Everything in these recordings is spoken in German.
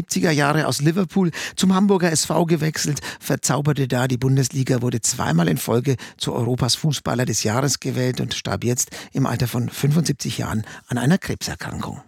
70er Jahre aus Liverpool zum Hamburger SV gewechselt, verzauberte da die Bundesliga, wurde zweimal in Folge zu Europas Fußballer des Jahres gewählt und starb jetzt im Alter von 75 Jahren an einer Krebserkrankung.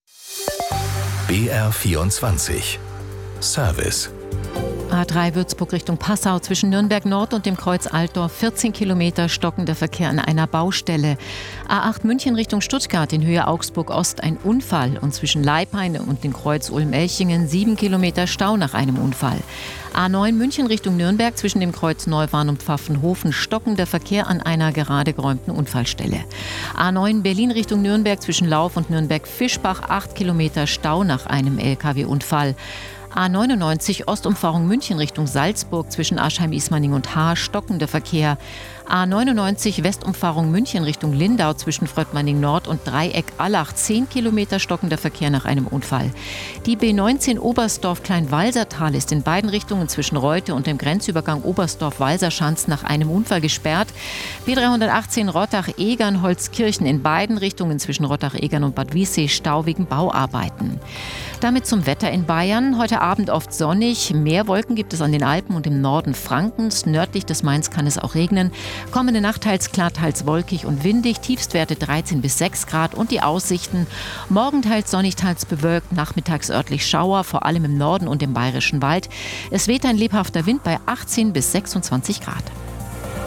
BR24 Service. A3 Würzburg Richtung Passau zwischen Nürnberg Nord und dem Kreuz Altdorf 14 Kilometer stockender Verkehr an einer Baustelle. A8 München Richtung Stuttgart in Höhe Augsburg Ost ein Unfall und zwischen Leipheine und dem Kreuz Ulm-Elchingen 7 Kilometer Stau nach einem Unfall. A9 München Richtung Nürnberg zwischen dem Kreuz Neuwarn und Pfaffenhofen stockender Verkehr an einer gerade geräumten Unfallstelle. A9 Berlin Richtung Nürnberg zwischen Lauf und Nürnberg-Fischbach 8 Kilometer Stau nach einem LKW-Unfall. A99 Ostumfahrung München Richtung Salzburg zwischen Aschheim-Ismaning und Haar stockender Verkehr. A99 Westumfahrung München Richtung Lindau zwischen Fröttmanning Nord und Dreieck Allach 10 Kilometer stockender Verkehr nach einem Unfall. Die B19 Oberstdorf-Kleinwalsertal ist in beiden Richtungen zwischen Reute und dem Grenzübergang Oberstdorf-Walserschanz nach einem Unfall gesperrt. B318 Rottach-Egern-Holzkirchen in beiden Richtungen zwischen Rottach-Egern und Bad Wiessee Stau wegen Bauarbeiten. Damit zum Wetter in Bayern. Heute Abend oft sonnig. Mehr Wolken gibt es an den Alpen und im Norden Frankens. Nördlich des Mains kann es auch regnen. Kommende Nacht teils klar, teils wolkig und windig. Tiefstwerte 13 bis 6 Grad. Und die Aussichten: morgen teils sonnig, teils bewölkt. Nachmittags örtlich Schauer, vor allem im Norden und im Bayerischen Wald. Es weht ein lebhafter Wind bei 18 bis 26 Grad.